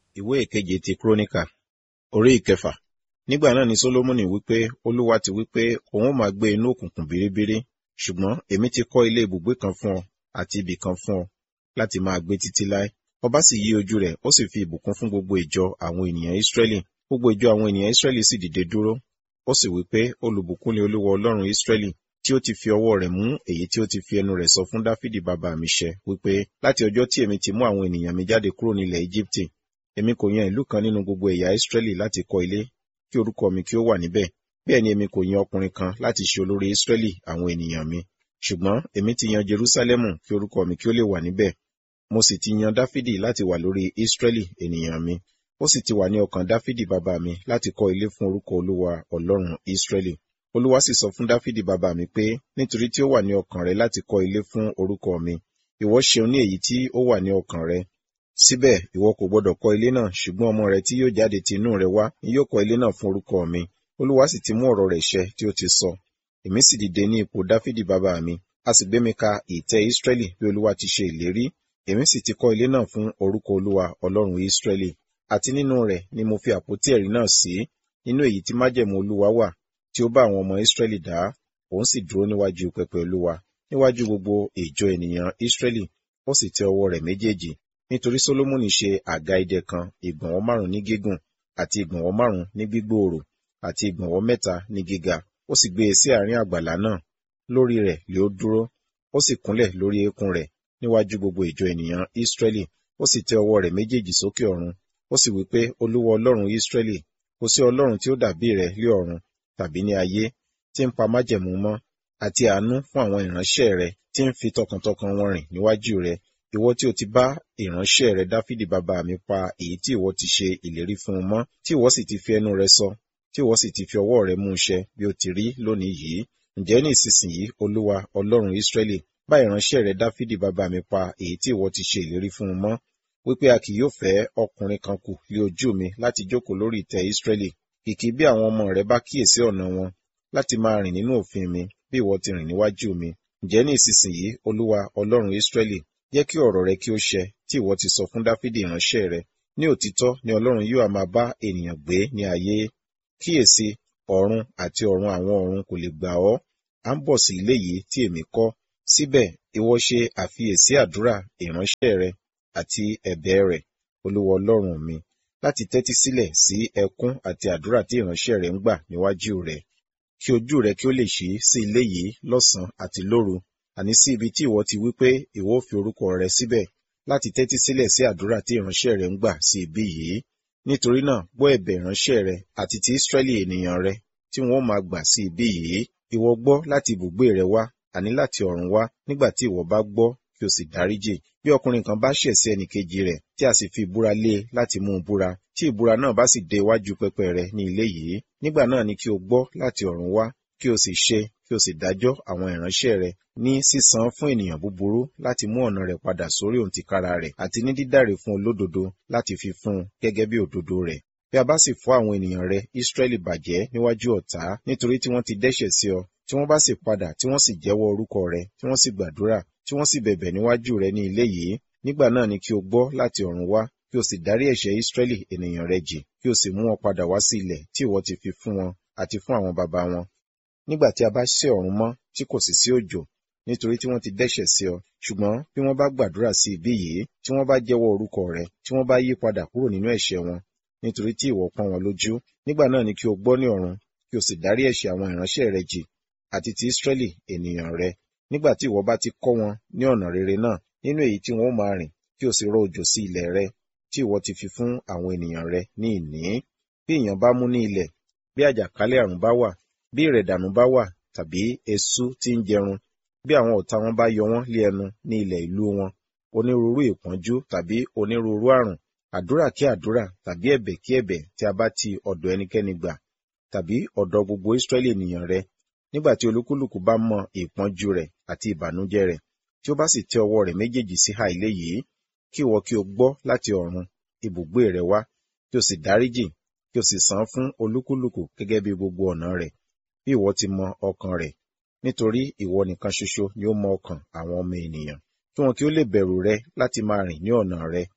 Ìwé ìkeje ti Kíróníkà, orí ìkẹfà. Nígbà náà ni Sólómọ́nì wípé, Olúwa ti wípé òun ó máa gbé inú òkùnkùn biribiri, ṣùgbọ́n èmi ti kọ́ ilé ibùgbé kan fún ọ, àti ibì kan fún ọ, láti máa gbé títí láé. Ọba sì yí ojú rẹ̀, ó sì fi ìbùkún fún gbogbo ìjọ àwọn ènìyàn Ísírẹ́lì. Gbogbo ìjọ àwọn ènìyàn Ísírẹ́lì sì dìde dúró. Ó sì wípé, olùbùkún ni Olúwa Ọlọ́run Ísírẹ́lì, tí ó ti fi ọwọ́ rẹ̀ mú èyí tí ó ti fi ẹnu rẹ̀ sọ fún Dáfídì bàbá mi ṣẹ, wípé, láti ọjọ́ tí èmi ti mú àwọn ènìyàn mi jáde kúrò nílẹ̀ Égíptì, èmi kò yan ìlú kan nínú gbogbo ẹ̀yà Ísírẹ́lì láti kọ́ ilé, kí orúkọ mi kí ó wà níbẹ̀. Bẹ́ẹ̀ ni èmi kò yan ọkùnrin kan láti ṣe olórí Ísírẹ́lì àwọn ènìyàn mi. Ṣùgbọ́n èmi ti yan Jerúsálẹ́mù kí orúkọ mi kí ó lè wà níbẹ̀. Mo sì ti yan Dáfídì láti wà lórí Ísírẹ́lì ènìyàn mi. Ó sì ti wà ní ọkàn Dáfídì bàbá mi láti kọ́ ilé fún orúkọ Olúwa Ọlọ́run Ísírẹ́lì. Olúwa sì sọ fún Dáfídì bàbá mi pé, nítorí tí ó wà ní ọkàn rẹ láti kọ́ ilé fún orúkọ mi, ìwọ ṣeun ní èyí tí ó wà ní ọkàn rẹ. Síbẹ̀ ìwọ kò gbọdọ̀ kọ́ ilé náà, ṣùgbọ́n ọmọ rẹ tí yóò jáde ti inú rẹ wá ni yóò kọ́ ilé náà fún orúkọ mi. Olúwa sì ti mú ọ̀rọ̀ rẹ̀ ṣẹ tí ó ti sọ. Èmi sì dìde ní ipò Dáfídì bàbá mi, a sì gbé mi ka ìtẹ́ Ísírẹ́lì bí Olúwa ti ṣe ìlérí. Èmi sì ti kọ́ ilé náà fún orúkọ Olúwa Ọlọ́run Ísírẹ́lì. Àti nínú rẹ̀ ni mo fi àpótí ẹ̀rí náà sí, nínú èyí tí májẹ̀mú Olúwa wà, tí ó bá àwọn ọmọ Ísírẹ́lì dá. Òun sì dúró níwájú pẹpẹ Olúwa, níwájú gbogbo ìjọ ènìyàn Ísírẹ́lì, ó sì tẹ ọwọ́ rẹ̀ méjèèjì. Nítorí Sólómọ́nì ṣe àga idẹ kan, ìgbọ̀nwọ́ 5 ní gígùn, àti ìgbọ̀nwọ́ 5 ní gbígbòòrò, àti ìgbọ̀nwọ́ 3 ní gíga. Ó sì gbé e sí àárín àgbàlá náà. Lórí rẹ̀ lé ó dúró, ó sì kúnlẹ̀ lórí eékún rẹ̀, níwájú gbogbo ìjọ ènìyàn Ísírẹ́lì. Ó sì tẹ ọwọ́ rẹ̀ méjèèjì sókè ọ̀run. Ó sì wí pé, Olúwa Ọlọ́run Ísírẹ́lì, kò sí Ọlọ́run tí ó dàbí rẹ̀ lé ọ̀run tàbí ní ayé, tí ń pa májẹ̀mú mọ́, àti àánú fún àwọn ìránṣẹ́ rẹ̀, tí ń fi tọkàntọkàn wọn rìn níwájú rẹ̀. Ìwọ tí o ti bá ìránṣẹ́ rẹ̀ Dáfídì bàbá mi pa èyí tí ìwọ ti ṣe ìlérí fún un mọ́, tí ìwọ sì ti fi ẹnu rẹ̀ sọ, tí ìwọ sì ti fi ọwọ́ rẹ̀ mú ṣẹ bí ó ti rí lónìí yìí. Ǹjẹ́ ní ìsinsìnyí, Olúwa Ọlọ́run Ísírẹ́lì, bá ìránṣẹ́ rẹ̀ Dáfídì bàbá mi pa èyí tí ìwọ ti ṣe ìlérí fún un mọ́, wípé a kì yóò fẹ́ ọkùnrin kan kù lé ojú mi láti jókòó lórí ìtẹ́ Ísírẹ́lì, kìkì bí àwọn ọmọ rẹ̀ bá kíyèsí ọ̀nà wọn, láti máa rìn nínú òfin mi, bí ìwọ ti rìn níwájú mi. Ǹjẹ́ ní ìsinsìnyí, Olúwa Ọlọ́run Ísírẹ́lì, jẹ́ kí ọ̀rọ̀ rẹ kí ó ṣẹ, tí ìwọ ti sọ fún Dáfídì ìránṣẹ́ rẹ. Ní òtítọ́ ni Ọlọ́run yóò máa bá ènìyàn gbé ní ayé. Kíyèsí, ọ̀run àti ọ̀run àwọn ọ̀run kò lè gbà ọ́. À ń bọ̀ sí ilé yìí tí èmi kọ́. Síbẹ̀, ìwọ ṣe àfiyèsí àdúrà ìránṣẹ́ rẹ àti ẹ̀bẹ̀ rẹ̀, Olúwa Ọlọ́run mi, láti tẹ́tí sílẹ̀ sí ẹkún àti àdúrà tí ìránṣẹ́ rẹ̀ ń gbà níwájú rẹ̀. Kí ojú rẹ kí ó lè ṣí sí ilé yìí lọ́sàn-án àti lóru, àní sí ibi tí ìwọ ti wí pé ìwọ ó fi orúkọ rẹ síbẹ̀, láti tẹ́tí sílẹ̀ sí àdúrà tí ìránṣẹ́ rẹ ń gbà sí ibi yìí. Nítorí náà, gbọ́ ẹ̀bẹ̀ ìránṣẹ́ rẹ àti ti Ísírẹ́lì ènìyàn rẹ tí wọn ó máa gbà sí ibi yìí. Ìwọ gbọ́ láti ibùgbé rẹ wá, àní láti ọ̀run wá, nígbà tí ìwọ bá gbọ́, kí o sì dáríjì. Bí ọkùnrin kan bá ṣẹ̀ sí ẹnìkejì rẹ̀, tí a sì fi ìbúra lé e láti mú un búra, tí ìbúra náà bá sì dé iwájú pẹpẹ rẹ ní ilé yìí, nígbà náà ni kí o gbọ́ láti ọ̀run wá, kí o sì ṣe, kí o sì dájọ́ àwọn ìránṣẹ́ rẹ ní sísan fún ènìyàn búburú láti mú ọ̀nà rẹ̀ padà sórí òǹtìkára rẹ̀, àti ní dídáre fún olódodo láti fi fún un gẹ́gẹ́ bí òdodo rẹ̀. Bí a bá sì fọ́ àwọn ènìyàn rẹ Ísírẹ́lì bàjẹ́ níwájú ọ̀tá, nítorí tí wọ́n ti dẹ́ṣẹ̀ sí ọ, tí wọ́n bá sì padà, tí wọ́n sì jẹ́wọ́ orúkọ rẹ, tí wọ́n sì gbàdúrà, tí wọ́n sì bẹ̀bẹ̀ níwájú rẹ ní ilé yìí, nígbà náà ni kí o gbọ́ láti ọ̀run wá, kí o sì dárí ẹ̀ṣẹ̀ Ísírẹ́lì ènìyàn rẹ jì, kí o sì mú wọn padà wá sí ilẹ̀ tí ìwọ ti fi fún wọn àti fún àwọn baba wọn. Nígbà tí a bá sé ọ̀run mọ́, tí kò sì sí òjò, nítorí tí wọ́n ti dẹ́ṣẹ̀ sí ọ, ṣùgbọ́n bí wọ́n bá gbàdúrà sí ibi yìí, tí wọ́n bá jẹ́wọ́ orúkọ rẹ, tí wọ́n bá yí padà kúrò nínú ẹ̀ṣẹ̀ wọn, nítorí tí ìwọ pọ́n wọn lójú, nígbà náà ni kí o gbọ́ ní ọ̀run, kí o sì dárí ẹ̀ṣẹ̀ àwọn ìránṣẹ́ rẹ jì, àti ti Ísírẹ́lì ènìyàn rẹ, nígbà tí ìwọ bá ti kọ́ wọn ní ọ̀nà rere náà, nínú èyí tí wọn ó máa rìn, kí o sì rọ̀ òjò sí ilẹ̀ rẹ, tí ìwọ ti fi fún àwọn ènìyàn rẹ ní ìní. Bí ìyàn bá mú ní ilẹ̀, bí àjàkálẹ̀ àrùn bá wà, bí ìrẹ̀dànù bá wà, tàbí eṣú tí ń jẹrun, bí àwọn ọ̀tá wọn bá yọ wọ́n lé ẹnu ní ilẹ̀ ìlú wọn, onírúurú ìpọ́njú tàbí onírúurú àrùn, àdúrà kí àdúrà tàbí ẹ̀bẹ̀ kí ẹ̀bẹ̀ tí a bá ti ọ̀dọ̀ ẹnikẹ́ni gbà, tàbí ọ̀dọ̀ gbogbo Ísírẹ́lì ènìyàn rẹ, nígbà tí olúkúlùkù bá mọ ìpọ́njú rẹ̀ àti ìbànújẹ́ rẹ̀, tí ó bá sì tẹ ọwọ́ rẹ̀ méjèèjì sí ìhà ilé yìí, kí ìwọ kí o gbọ́ láti ọ̀run ibùgbé rẹ wá, kí o sì dáríjì, kí o sì san fún olúkúlùkù gẹ́gẹ́ bí gbogbo ọ̀nà rẹ̀, bí ìwọ ti mọ ọkàn rẹ̀, nítorí ìwọ nìkan ṣoṣo ni ó mọ ọkàn àwọn ọmọ ènìyàn, kí wọn kí ó lè bẹ̀rù rẹ láti máa rìn ní ọ̀nà rẹ.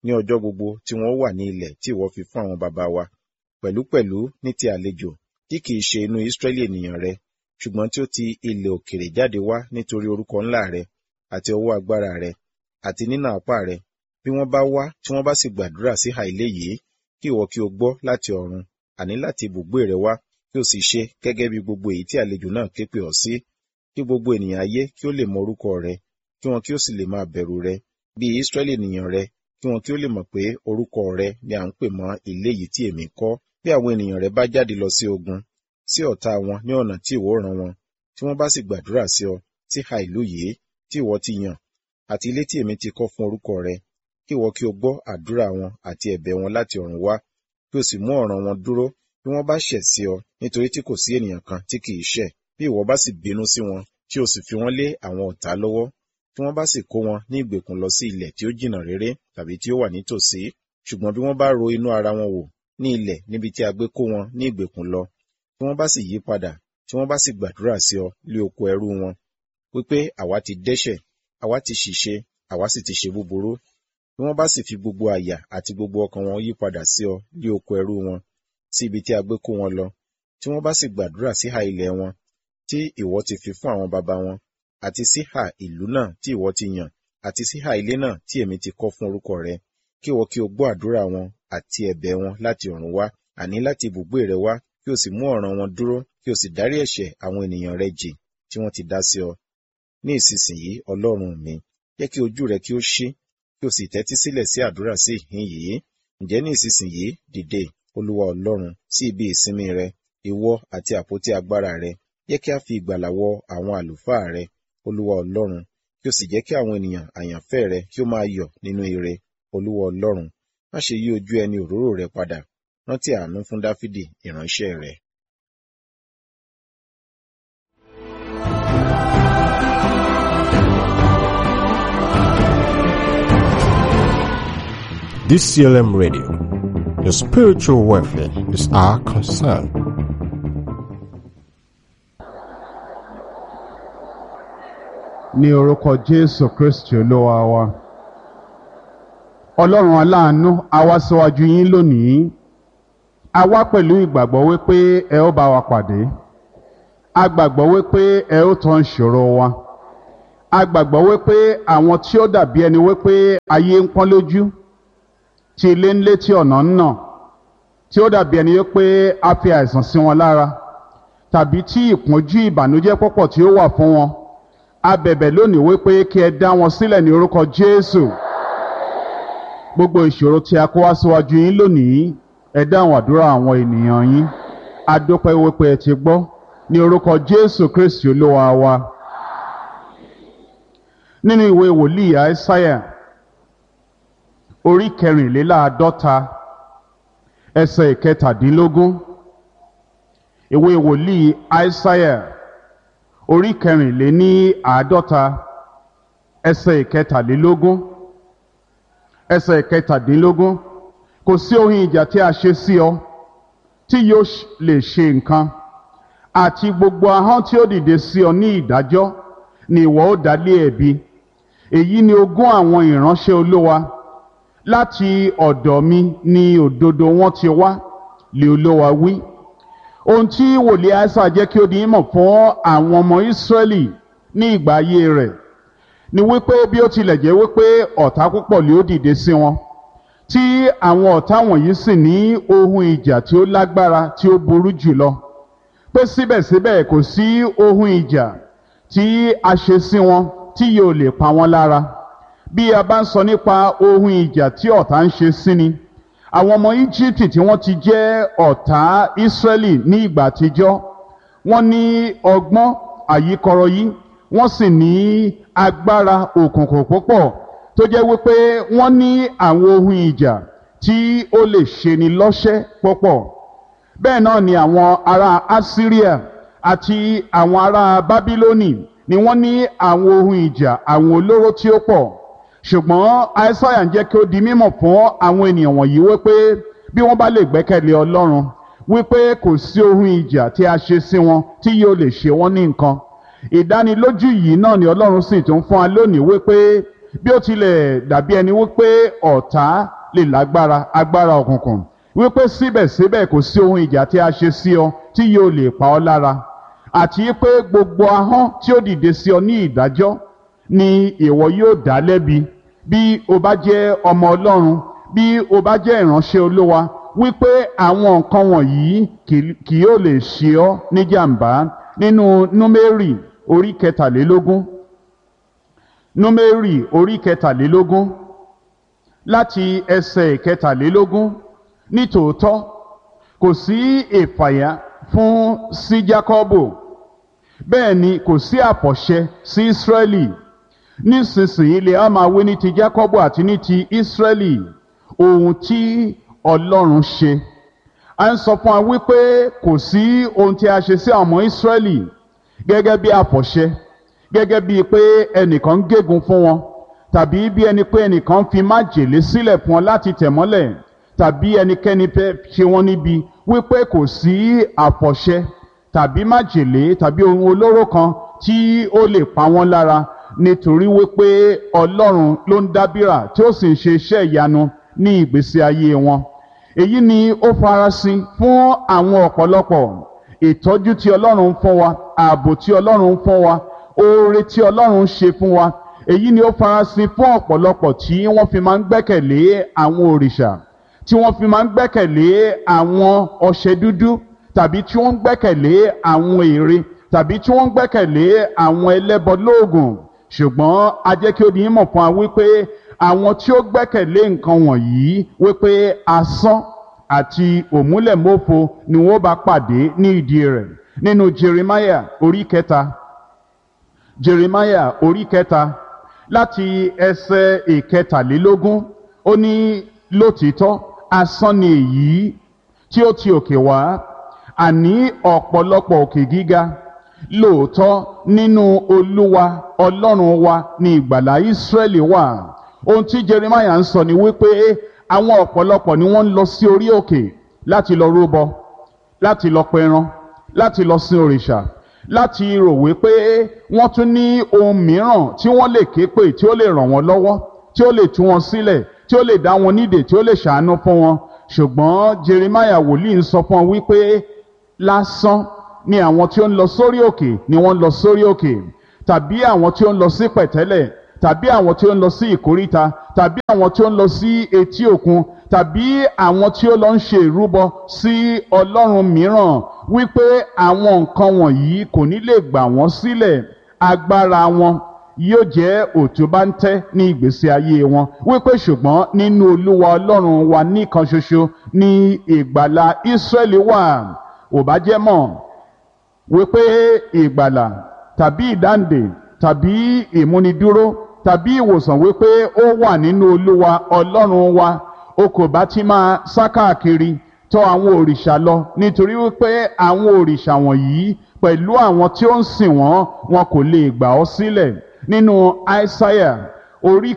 ní ọjọ́ gbogbo tí wọ́n wà ní ilẹ̀ tí ìwọ fi fún àwọn baba wa, pẹ̀lúpẹ̀lú ní ti àlejò tí kìí ṣe inú Ísírẹ́lì ènìyàn rẹ, ṣùgbọ́n tí ó ti ilẹ̀ òkèrè jáde wá nítorí orúkọ ńlá rẹ àti ọwọ́ agbára rẹ àti nínà apá rẹ. Bí wọ́n bá wá tí wọ́n bá sì gbàdúrà sí ìhà ilé yìí, kí ìwọ kí o gbọ́ láti ọ̀run, àní láti ibùgbé rẹ wá, kí o sì ṣe gẹ́gẹ́ bí gbogbo èyí tí àlejò náà ké pè ọ́ sí, kí gbogbo ènìyàn ayé kí ó lè mọ orúkọ rẹ, kí wọn kí ó sì lè máa bẹ̀rù rẹ, bí Ísírẹ́lì ènìyàn rẹ, kí wọn kí ó lè mọ̀ pé orúkọ rẹ ni à ń pè mọ́ ilé yìí tí èmi kọ́. Bí àwọn ènìyàn rẹ bá jáde lọ sí ogun, sí ọ̀tá wọn ní ọ̀nà tí ìwọ rán wọn, tí wọ́n bá sì gbàdúrà sí ọ, sí ìhà ìlú yìí tí ìwọ ti yàn, àti ilé tí èmi ti kọ́ fún orúkọ rẹ, kí ìwọ kí o gbọ́ àdúrà wọn àti ẹ̀bẹ̀ wọn láti ọ̀run wá, kí o sì mú ọ̀ràn wọn dúró bí wọ́n bá ṣẹ̀ sí ọ, nítorí tí kò sí ènìyàn kan tí kìí ṣẹ̀. Bí ìwọ bá sì bínú sí wọn, tí o sì fi wọ́n lé àwọn ọ̀tá lọ́wọ́, tí wọ́n bá sì kó wọn ní ìgbèkùn lọ sí ilẹ̀ tí ó jìnnà réré tàbí tí ó wà nítòsí, ṣùgbọ́n bí wọ́n bá ro inú ara wọn wò ní ilẹ̀ níbi tí a gbé kó wọn ní ìgbèkùn lọ, tí wọ́n bá sì yí padà, tí wọ́n bá sì gbàdúrà sí ọ lé oko ẹrú wọn, wípé àwa ti dẹ́ṣẹ̀, àwa ti ṣìṣe, àwa sì ti ṣe búburú, bí wọ́n bá sì fi gbogbo àyà àti gbogbo ọkàn wọn yí padà sí ọ lé oko ẹrú wọn, sí ibi tí a gbé kó wọn lọ, tí wọ́n bá sì gbàdúrà sí ìhà ilẹ̀ wọn tí ìwọ ti fi fún àwọn baba wọn, àti sí ìhà ìlú náà tí ìwọ ti yàn, àti sí ìhà ilé náà tí èmi ti kọ́ fún orúkọ rẹ, kí ìwọ kí o gbọ́ àdúrà wọn àti ẹ̀bẹ̀ wọn láti ọ̀run wá, àní láti ibùgbé rẹ wá, kí o sì mú ọ̀ràn wọn dúró, kí o sì dárí ẹ̀ṣẹ̀ àwọn ènìyàn rẹ jì tí wọ́n ti dá sí ọ. Ní ìsinsìnyí, Ọlọ́run mi, jẹ́ kí ojú rẹ kí ó ṣí, kí o sì tẹ́tí sílẹ̀ sí àdúrà sí ìhín yìí. Ǹjẹ́ ní ìsinsìnyí dìde, Olúwa Ọlọ́run, sí ibi ìsinmi rẹ, ìwọ àti àpótí agbára rẹ. Jẹ́ kí a fi ìgbàlà wọ àwọn àlùfáà rẹ, Olúwa Ọlọ́run, kí o sì jẹ́ kí àwọn ènìyàn àyànfẹ́ rẹ kí ó máa yọ̀ nínú ire. Olúwa Ọlọ́run, má ṣe yí ojú ẹni òróró rẹ padà. Rántí àánú fún Dáfídì ìránṣẹ́ rẹ. DCLM Radio. Your spiritual welfare is our concern. Ní orúkọ Jésù Kristi Olúwa wa. Ọlọ́run aláàánú, a wá síwájú yín lónìí. A wá pẹ̀lú ìgbàgbọ́ wípé ẹ ó bá wa pàdé. A gbàgbọ́ wípé ẹ ó tán ìṣòro wa. A gbàgbọ́ wípé àwọn tí ó dàbí ẹni wípé ayé ń pọ́n lójú, tí ilé ń lé tí ọ̀nà ń nà, tí ó dàbí ẹni wípé a fi àìsàn sí wọn lára, tàbí tí ìpọ́njú ìbànújẹ́ púpọ̀ tí ó wà fún wọn. A bẹ̀bẹ̀ lónìí wípé kí ẹ dá wọn sílẹ̀ ní orúkọ Jésù. Gbogbo ìṣòro tí a kó wá síwájú yín lónìí, ẹ dáhùn àdúrà àwọn ènìyàn yín. A dúpẹ́ wípé ẹ ti gbọ́ ní orúkọ Jésù Kristi Olúwa wa. Nínú ìwé wòlíì Àìsáyà orí 54 ẹsẹ̀ 17. Ìwé wòlíì Àìsáyà orí 54 ẹsẹ̀ 17. Ẹsẹ̀ 17. Kò sí ohun ìjà tí a ṣe sí ọ tí yóò lè ṣe nǹkan, àti gbogbo ahọ́n tí ó dìde sí ọ ní ìdájọ́ ni ìwọ ó dá lé ẹ̀bi. Èyí ni ogún àwọn ìránṣẹ́ Olúwa, láti ọ̀dọ̀ mi ni òdodo wọn ti wá, lé Olúwa wí. Ohun tí wòlíì Àìsáyà jẹ́ kí ó di mímọ̀ fún àwọn ọmọ Ísírẹ́lì ní ìgbà ayé rẹ̀ ni wípé bí ó tilẹ̀ jẹ́ wípé ọ̀tá púpọ̀ lé ó dìde sí wọn, tí àwọn ọ̀tá wọ̀nyí sì ní ohun ìjà tí ó lágbára tí ó burú jùlọ, pé síbẹ̀síbẹ̀ kò sí ohun ìjà tí a ṣe sí wọn tí yóò lè pa wọ́n lára. Bí a bá ń sọ nípa ohun ìjà tí ọ̀tá ń ṣe sí ni, àwọn ọmọ Íjíbítì tí wọ́n ti jẹ́ ọ̀tá Ísírẹ́lì ní ìgbà àtijọ́, wọ́n ní ọgbọ́n àyíkọrọyí, wọ́n sì ní agbára òkùnkùn púpọ̀, tó jẹ́ wípé wọ́n ní àwọn ohun ìjà tí ó lè ṣeni lọ́ṣẹ́ púpọ̀. Bẹ́ẹ̀ náà ni àwọn ará Assyria àti àwọn ará Bábílónì ni wọ́n ní àwọn ohun ìjà, àwọn olóró tí ó pọ̀. Ṣùgbọ́n Àìsáyà ń jẹ́ kí ó di mímọ̀ fún àwọn ènìyàn wọ̀nyí wípé bí wọ́n bá lè gbẹ́kẹ̀lé Ọlọ́run, wípé kò sí ohun ìjà tí a ṣe sí wọn tí yóò lè ṣe wọ́n ní nǹkan. Ìdánilójú yìí náà ni Ọlọ́run sì tún fún wa lónìí wípé bí ó tilẹ̀ dàbí ẹni wípé ọ̀tá lè lágbára agbára òkùnkùn wípé síbẹ̀síbẹ̀ kò sí ohun ìjà tí a ṣe sí ọ tí yóò lè pa ọ́ lára àti pé gbogbo ahọ́n tí ó dìde sí ọ ní ìdájọ́ ni ìwọ yóò dá lẹ́bi bí o bá jẹ́ ọmọ Ọlọ́run bí o bá jẹ́ ìránṣẹ́ Olúwa wípé àwọn nǹkan wọ̀nyí kì yóò lè ṣe ọ́ ní jàǹbá nínú Númérì orí kẹtàlélógún Númérì orí kẹtàlélógún láti ẹsẹ̀ kẹtàlélógún nítòótọ́ kò sí ìfàyà fún sí Jákọ́bù bẹ́ẹ̀ ni kò sí àfọ̀ṣẹ sí Ísírẹ́lì nísinsìnyí lè á máa wí ní ti Jákọ́bù àti ní ti Ísírẹ́lì ohun tí Ọlọ́run ṣe a ń sọ fún wa wípé kò sí ohun tí a ṣe sí àwọn ọmọ Ísírẹ́lì gẹ́gẹ́ bí àfọ̀ṣẹ gẹ́gẹ́ bí pé ẹnìkan ń gégùn fún wọn tàbí bí ẹni pé ẹnìkan fi májèlé sílẹ̀ fún wọn láti tẹ̀ mọ́lẹ̀ tàbí ẹnikẹ́ni fẹ́ ṣe wọ́n níbi wípé kò sí àfọ̀ṣẹ tàbí májèlé tàbí ohun olóró kan tí ó lè pa wọ́n lára nítorí wípé Ọlọ́run ló ń dábìrà tí ó sì ń ṣe iṣẹ́ ìyanu ní ìgbésí ayé wọn. Èyí ni ó farasin fún àwọn ọ̀pọ̀lọpọ̀ ìtọ́jú tí Ọlọ́run ń fún wa ààbò tí Ọlọ́run ń fún wa oore tí Ọlọ́run ń ṣe fún wa. Èyí ni ó farasin fún ọ̀pọ̀lọpọ̀ tí wọ́n fi máa ń gbẹ́kẹ̀lé àwọn òrìṣà tí wọ́n fi máa ń gbẹ́kẹ̀lé àwọn ọṣẹ dúdú tàbí tí wọ́n ń gbẹ́kẹ̀lé àwọn ère tàbí tí wọ́n ń gbẹ́kẹ̀lé àwọn ẹlẹ́bọ lóògùn. Ṣùgbọ́n a jẹ́ kí ó di mímọ̀ fún wa wípé àwọn tí ó gbẹ́kẹ̀lé nǹkan wọ̀nyí wípé asán àti òmúlẹ̀mófo ni wọ́n bá pàdé ní ìdí rẹ̀. Nínú Jeremáyà orí kẹta láti ẹsẹ̀ ìkẹtàlélógún ó ní lótìítọ́ asán ni èyí tí ó ti òkè wá àní ọ̀pọ̀lọpọ̀ òkè gíga lóòótọ́ nínú Olúwa Ọlọ́run wa ni ìgbàlà Ísírẹ́lì wà. Ohun tí Jeremáyà ń sọ ni wípé àwọn ọ̀pọ̀lọpọ̀ ni wọ́n ń lọ sí orí òkè láti lọ rúbọ láti lọ pẹran láti lọ sin òrìṣà láti rò wípé wọ́n tún ní ohun mìíràn tí wọ́n lè ké pè tí ó lè ràn wọ́n lọ́wọ́ tí ó lè tú wọn sílẹ̀ tí ó lè dá wọn nídè tí ó lè ṣàánú fún wọn. Ṣùgbọ́n Jeremáyà wòlíì ń sọ fún wọn wípé lásán ni àwọn tí ó ń lọ sórí òkè ni wọ́n ń lọ sórí òkè tàbí àwọn tí ó ń lọ sí pẹ̀tẹ́lẹ̀ tàbí àwọn tí ó ń lọ sí ìkóríta tàbí àwọn tí ó ń lọ sí etí òkun tàbí àwọn tí ó lọ ń ṣe ìrúbọ sí ọlọ́run mìíràn wípé àwọn nǹkan wọ̀nyí kò ní lè gbà wọ́n sílẹ̀ agbára wọn yóò jẹ́ òtúbáńtẹ́ ní ìgbésí ayé wọn wípé ṣùgbọ́n nínú Olúwa Ọlọ́run wa nìkan ṣoṣo ní ìgbàlà Ísírẹ́lì wà. ò bá jẹ́ mọ̀ wípé ìgbàlà tàbí ìdáǹdè tàbí ìmúnidúró tàbí ìwòsàn wípé ó wà nínú Olúwa Ọlọ́run wa o kò bá ti máa sá káàkiri tọ̀ àwọn òrìṣà lọ nítorí wípé àwọn òrìṣà wọ̀nyí pẹ̀lú àwọn tí ó ń sìn wọ́n wọn kò lè gbà ọ́ sílẹ̀. Nínú Aísáyà orí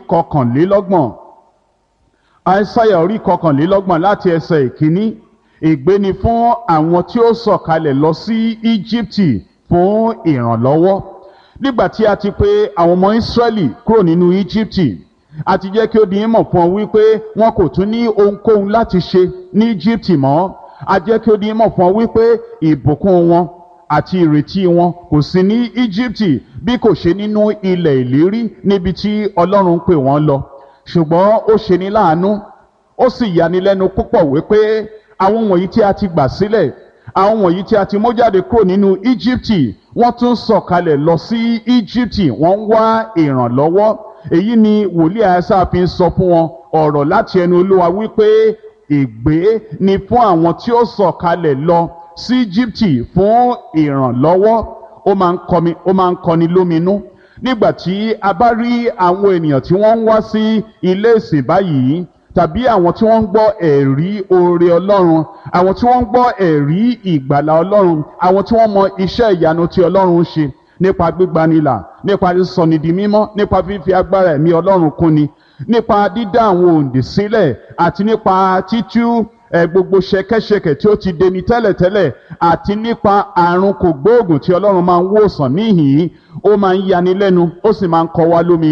kọkànlélọ́gbọ̀n láti ẹsẹ̀ ìkíní ègbé ni fún àwọn tí ó sọ̀kalẹ̀ lọ sí Íjíbítì fún ìrànlọ́wọ́. Nígbà tí a ti pè àwọn ọmọ Ísírẹ́lì kúrò nínú Íjíbítì a ti jẹ́ kí ó di mímọ̀ fún ọ wípé wọn kò tún ní ohunkóhun láti ṣe ní Íjíbítì mọ́. A jẹ́ kí ó di mímọ̀ fún ọ wípé ìbùkún wọn àti ìrètí wọn kò sí ní Íjíbítì bí kò ṣe nínú ilẹ̀ ìlérí níbi tí Ọlọ́run pè wọ́n lọ. Ṣùgbọ́n ó ṣe ní láàánú ó sì yanilẹ́nu púpọ̀ wípé àwọn wọ̀nyí tí a ti gbà sílẹ̀ àwọn wọ̀nyí tí a ti mú jáde kúrò nínú Íjíbítì wọ́n tún sọ̀kalẹ̀ lọ sí Íjíbítì wọ́n ń wá ìrànlọ́wọ́. Èyí ni wòlíì Àìsáyà fi ń sọ fún wọn ọ̀rọ̀ láti ẹnu Olúwa wípé ègbé ni fún àwọn tí ó sọ̀kalẹ̀ lọ sí Íjíbítì fún ìrànlọ́wọ́. Ó máa ń kọni lóminú nígbà tí a bá rí àwọn ènìyàn tí wọ́n ń wá sí ilé ìsìn báyìí tàbí àwọn tí wọ́n ń gbọ́ ẹ̀rí oore Ọlọ́run àwọn tí wọ́n ń gbọ́ ẹ̀rí ìgbàlà Ọlọ́run àwọn tí wọ́n mọ iṣẹ́ ìyanu tí Ọlọ́run ń ṣe nípa gbígbanilà nípa sísọni di mímọ́ nípa fífi agbára ẹ̀mí Ọlọ́run kúnni nípa dídá àwọn òǹdè sílẹ̀ àti nípa títú gbogbo ṣẹ̀kẹ̀ṣẹ̀kẹ̀ tí ó ti deni tẹ́lẹ̀tẹ́lẹ̀ àti nípa àrùn kògbóògùn tí Ọlọ́run máa ń wòsàn níhìn-ín ó máa ń yani lẹ́nu ó sì máa ń kọ wá lómi inú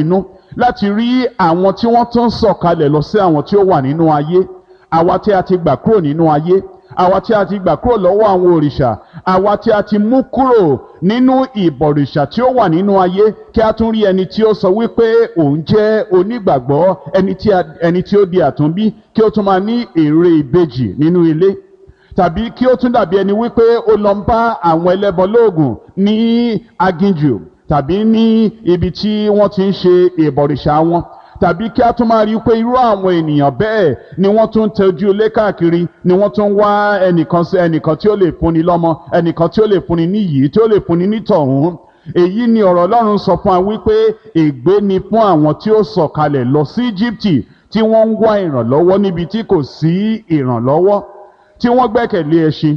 láti rí àwọn tí wọ́n tún sọ̀kalẹ̀ lọ sí àwọn tí ó wà nínú ayé, àwa tí a ti gbà kúrò nínú ayé, àwa tí a ti gbà kúrò lọ́wọ́ àwọn òrìṣà, àwa tí a ti mú kúrò nínú ìbọ̀rìṣà tí ó wà nínú ayé, kí a tún rí ẹni tí ó sọ wípé òun jẹ́ onígbàgbọ́, ẹni tí ó di àtúnbí, kí ó tún máa ní ère ìbejì nínú ilé, tàbí kí ó tún dàbí ẹni wípé ó lọ ń bá àwọn ẹlẹ́bọ lóògùn ní aginjù tàbí ní ibi tí wọ́n ti ń ṣe ìbọ̀rìṣà wọn, tàbí kí a tún máa rí i pé irú àwọn ènìyàn bẹ́ẹ̀ ni wọ́n tún ń tẹjú ilé káàkiri, ni wọ́n tún ń wá ẹnìkan tí ó lè fúnni lọ́mọ, ẹnìkan tí ó lè fúnni níyìí, tí ó lè fúnni nítọ̀hún. Èyí ni ọ̀rọ̀ Ọlọ́run sọ fún wa wípé ègbé ni fún àwọn tí ó sọ̀kalẹ̀ lọ sí Íjíbítì, tí wọ́n ń wá ìrànlọ́wọ́ níbi tí kò sí ìrànlọ́wọ́, tí wọ́n gbẹ́kẹ̀lé ẹṣin,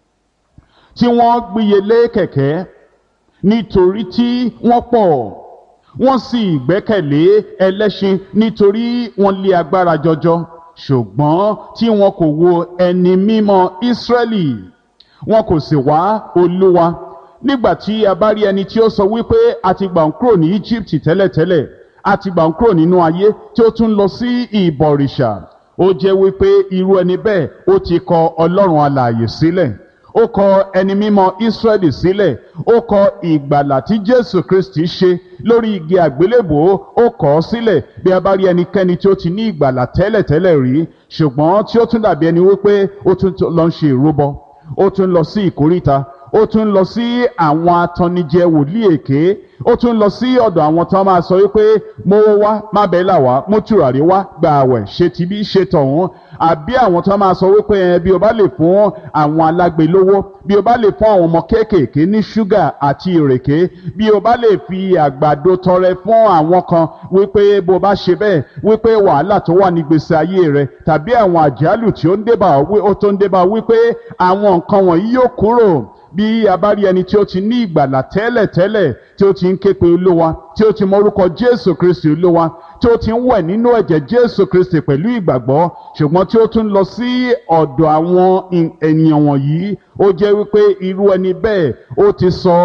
tí wọ́n gbíyelé kẹ̀kẹ́, nítorí tí wọ́n pọ̀, wọ́n sì gbẹ́kẹ̀lé ẹlẹ́ṣin nítorí wọ́n lé agbára jọjọ, ṣùgbọ́n tí wọn kò wo ẹni mímọ́ Ísírẹ́lì, wọn kò sì wá Olúwa. Nígbà tí a bá rí ẹni tí ó sọ wípé a ti gbà ń kúrò ní Íjíbítì tẹ́lẹ̀tẹ́lẹ̀, a ti gbà ń kúrò nínú ayé, tí ó tún lọ sí ìbọ̀rìṣà, ó jẹ́ wípé irú ẹni bẹ́ẹ̀ ó ti kọ Ọlọ́run alààyè sílẹ̀, ó kọ ẹni mímọ́ Ísírẹ́lì sílẹ̀, ó kọ ìgbàlà tí Jésù Kristi ṣe lórí igi àgbélébùú, ó kọ ọ́ sílẹ̀. Bí a bá rí ẹnikẹ́ni tí ó ti ní ìgbàlà tẹ́lẹ̀tẹ́lẹ̀ rí, ṣùgbọ́n tí ó tún dàbí ẹni wípé ó tún lọ ń ṣe ìrúbọ, ó tún lọ sí ìkóríta, ó tún lọ sí àwọn atannijẹ wòlíì èké, ó tún lọ sí ọ̀dọ̀ àwọn tó máa sọ wípé mo wá, má bẹ́ẹ̀ là wá, mú tùràrí wá, gba àwẹ̀, ṣe tibí ṣe tọ̀hún, àbí àwọn tó máa sọ wípé bí o bá lè fún àwọn alágbe lówó, bí o bá lè fún àwọn ọmọ kéékèèké ní ṣúgà àti ìrèké, bí o bá lè fi àgbàdo tọrẹ fún àwọn kan, wípé bó bá ṣe bẹ́ẹ̀, wípé wàhálà tó wà ní gbèsè ayé rẹ tàbí àwọn àjálù tí ó ń débà wípé àwọn nǹkan wọ̀nyí yóò kúrò. Bí a bá rí ẹni tí ó ti ní ìgbàlà tẹ́lẹ̀tẹ́lẹ̀, tí ó ti ń ké pe Olúwa, tí ó ti mọ orúkọ Jésù Kristi Olúwa, tí ó ti ń wẹ̀ nínú ẹ̀jẹ̀ Jésù Kristi pẹ̀lú ìgbàgbọ́, ṣùgbọ́n tí ó tún lọ sí ọ̀dọ̀ àwọn ènìyàn wọ̀nyí, ó jẹ́ wípé irú ẹni bẹ́ẹ̀ ó ti sọ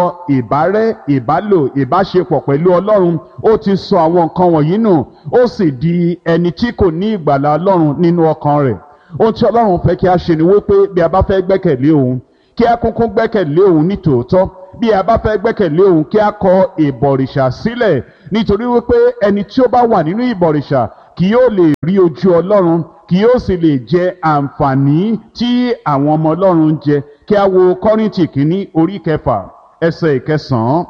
ìbáṣepọ̀ pẹ̀lú Ọlọ́run, ó ti sọ àwọn nǹkan wọ̀nyí nù, ó sì di ẹni tí kò ní ìgbàlà Ọlọ́run nínú ọkàn rẹ̀. Ohun tí Ọlọ́run fẹ́ kí a ṣe ni wípé bí a bá fẹ́ gbẹ́kẹ̀lé òun, kí a kúnkún gbẹ́kẹ̀lé òun ní tòótọ́. Bí a bá fẹ́ gbẹ́kẹ̀lé òun, kí a kọ ìbọ̀rìṣà sílẹ̀, nítorí wípé ẹni tí ó bá wà nínú ìbọ̀rìṣà kì yóò lè rí ojú Ọlọ́run, kì yóò sì lè jẹ àǹfààní tí àwọn ọmọ Ọlọ́run ń jẹ. Kí a wo Kọ́ríńtì kínní orí 6 ẹsẹ̀ 9.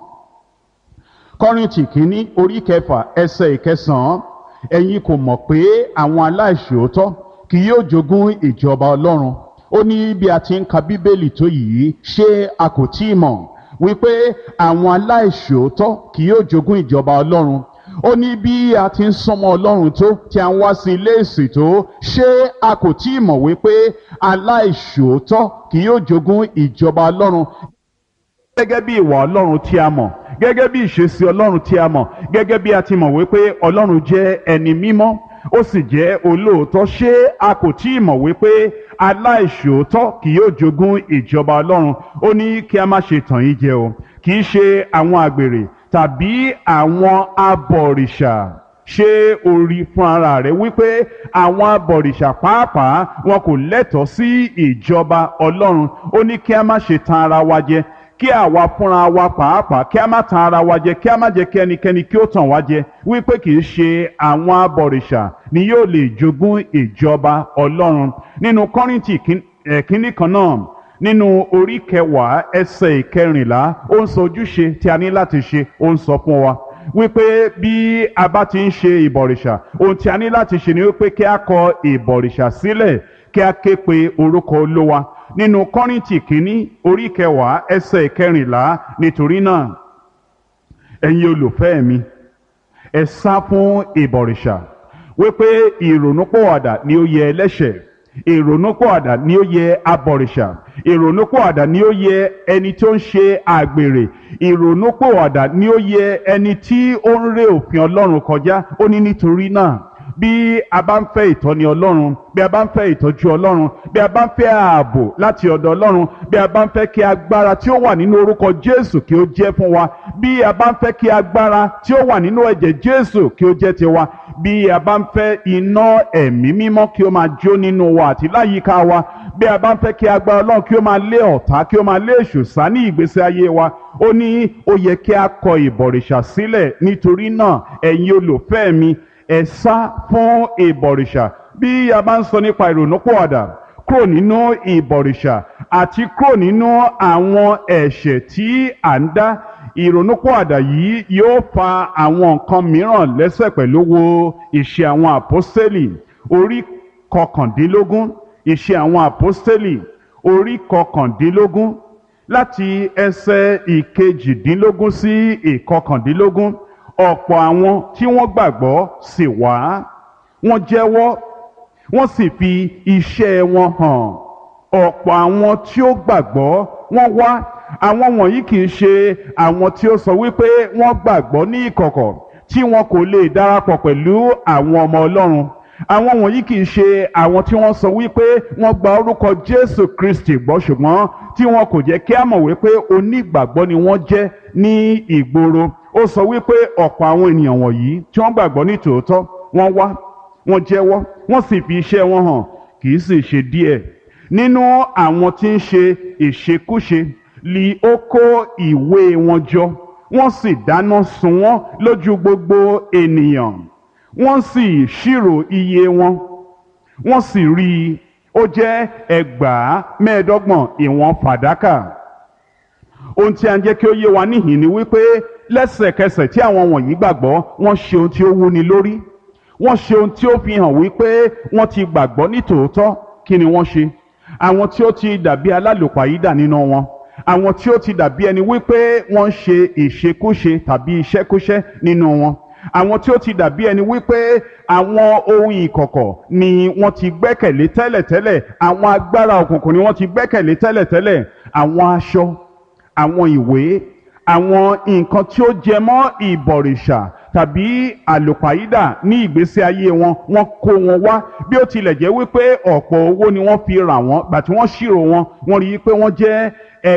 Kọ́ríńtì kínní orí 6 ẹsẹ̀ 9. Ẹ̀yin kò mọ̀ pé àwọn aláìṣòótọ́ kì yóò jogún ìjọba Ọlọ́run. Ó ní bí a ti ń ka Bíbélì tó yìí, ṣé a kò tí ì mọ̀ wípé àwọn aláìṣòótọ́ kì yóò jogún ìjọba Ọlọ́run? Ó ní bí a ti ń súnmọ́ Ọlọ́run tó, tí a ń wá sí ilé ìsìn tó, ṣé a kò tí ì mọ̀ wípé aláìṣòótọ́ kì yóò jogún ìjọba Ọlọ́run? Gẹ́gẹ́ bí ìwà Ọlọ́run tí a mọ̀, gẹ́gẹ́ bí ìṣesí Ọlọ́run tí a mọ̀, gẹ́gẹ́ bí a ti mọ̀ wípé Ọlọ́run jẹ́ ẹni mímọ́, ó sì jẹ́ olóòótọ́, ṣé a kò tí ì mọ̀ wípé aláìṣòótọ́ kì yóò jogún ìjọba Ọlọ́run? Ó ní kí a má ṣe tàn yín jẹ o, kì í ṣe àwọn àgbèrè tàbí àwọn abọ̀rìṣà. Ṣé o rí fún ara rẹ wípé àwọn abọ̀rìṣà pàápàá wọn kò lẹ́tọ̀ọ́ sí ìjọba Ọlọ́run? Ó ní kí a má ṣe tan ara wa jẹ, kí àwa fúnra wa pàápàá kí a má tan ara wa jẹ, kí a má jẹ́ kí ẹnikẹ́ni kí ó tàn wá jẹ, wípé kì í ṣe àwọn abọ̀rìṣà ni yóò lè jogún ìjọba Ọlọ́run. Nínú Kọ́ríńtì kínní kan náà, nínú orí 10 ẹsẹ̀ 14, ó ń sọ ojúṣe tí a ní láti ṣe, ó ń sọ fún wa wípé bí a bá ti ń ṣe ìbọ̀rìṣà, ohun tí a ní láti ṣe ni wípé kí a kọ ìbọ̀rìṣà sílẹ̀, kí a ké pe orúkọ Olúwa. Nínú Kọ́ríńtì kínní orí 10 ẹsẹ̀ 14, nítorí náà ẹ̀yin olùfẹ́ mi, ẹ sá fún ìbọ̀rìṣà, wípé ìrònúpìwàdà ni ó yẹ ẹlẹ́ṣẹ̀, ìrònúpìwàdà ni ó yẹ abọ̀rìṣà, ìrònúpìwàdà ni ó yẹ ẹni tí ó ń ṣe àgbèrè, ìrònúpìwàdà ni ó yẹ ẹni tí ó ń ré òfin Ọlọ́run kọjá. Ó ní nítorí náà bí a bá ń fẹ́ ìtọ́ni Ọlọ́run, bí a bá ń fẹ́ ìtọ́jú Ọlọ́run, bí a bá ń fẹ́ ààbò láti ọ̀dọ̀ Ọlọ́run, bí a bá ń fẹ́ kí agbára tí ó wà nínú orúkọ Jésù kí ó jẹ́ fún wa, bí a bá ń fẹ́ kí agbára tí ó wà nínú ẹ̀jẹ̀ Jésù kí ó jẹ́ tiwa, bí a bá ń fẹ́ iná ẹ̀mí mímọ́ kí ó máa jó nínú wa àti láyìíká wa, bí a bá ń fẹ́ kí agbára Ọlọ́run kí ó máa lé ọ̀tá, kí ó máa lé èṣù sá ní ìgbésí ayé wa, ó ní ó yẹ kí a kọ ìbọ̀rìṣà sílẹ̀. Nítorí náà ẹ̀yin olùfẹ́ mi, ẹ sá fún ìbọ̀rìṣà. Bí a bá ń sọ nípa ìrònúpìwàdà kúrò nínú ìbọ̀rìṣà àti kúrò nínú àwọn ẹ̀ṣẹ̀ tí à ń dá, ìrònúpìwàdà yìí yóò fa àwọn nǹkan mìíràn lẹ́sẹ̀ pẹ̀lú. Wo Ìṣe àwọn Àpọ́stélì orí kọkàndínlógún, Ìṣe àwọn Àpọ́stélì orí kọkàndínlógún láti ẹsẹ̀ ìkejìdínlógún sí ìkọkàndínlógún. Ọ̀pọ̀ àwọn tí wọ́n gbàgbọ́ sì wá, wọ́n jẹ́wọ́, wọ́n sì fi iṣẹ́ wọn hàn. Ọ̀pọ̀ àwọn tí ó gbàgbọ́ wọ́n wá. Àwọn wọ̀nyí kì í ṣe àwọn tí ó sọ wípé wọ́n gbàgbọ́ ní ìkọ̀kọ̀ tí wọn kò lè darapọ̀ pẹ̀lú àwọn ọmọ Ọlọ́run. Àwọn wọ̀nyí kì í ṣe àwọn tí wọ́n sọ wípé wọ́n gba orúkọ Jésù Kristi gbọ́ ṣùgbọ́n tí wọn kò jẹ́ kí a mọ̀ wípé onígbàgbọ́ ni wọ́n jẹ́ ní ìgboro. Ó sọ wípé ọ̀pọ̀ àwọn ènìyàn wọ̀nyí tí wọ́n gbàgbọ́ ní tòótọ́ wọ́n wá, wọ́n jẹ́wọ́, wọ́n sì fi iṣẹ́ wọn hàn. Kì í sì ṣe díẹ̀ nínú àwọn tí ń ṣe ìṣekúṣe li ó kó ìwé wọn jọ, wọ́n sì dáná sun wọ́n lójú gbogbo ènìyàn. Wọ́n sì ṣírò iye wọn, wọ́n sì rí i, ó jẹ́ 25 ìwọ̀n fàdákà. Ohun tí a ń jẹ́ kí ó yé wa níhìn ni wípé lẹ́sẹ̀kẹsẹ̀ tí àwọn wọ̀nyí gbàgbọ́, wọ́n ṣe ohun tí ó wúni lórí. Wọ́n ṣe ohun tí ó fi hàn wípé wọ́n ti gbàgbọ́ ní tòótọ́. Kí ni wọ́n ṣe? Àwọn tí ó ti dàbí alálùpàídà nínú wọn, àwọn tí ó ti dàbí ẹni wípé wọ́n ń ṣe ìṣekúṣe tàbí iṣẹ́kúṣẹ́ nínú wọn, àwọn tí ó ti dàbí ẹni wípé àwọn ohun ìkọ̀kọ̀ ni wọ́n ti gbẹ́kẹ̀lé tẹ́lẹ̀tẹ́lẹ̀, àwọn agbára òkùnkùn ni wọ́n ti gbẹ́kẹ̀lé tẹ́lẹ̀tẹ́lẹ̀, àwọn aṣọ, àwọn ìwé, àwọn nǹkan tí ó jẹ mọ́ ìbọ̀rìṣà tàbí àlùpàídà ní ìgbésí ayé wọn, wọ́n kó wọn wá. Bí ó tilẹ̀ jẹ́ wípé ọ̀pọ̀ owó ni wọ́n fi rà wọ́n, gbà tí wọ́n ṣírò wọn, wọ́n rí i pé wọ́n jẹ́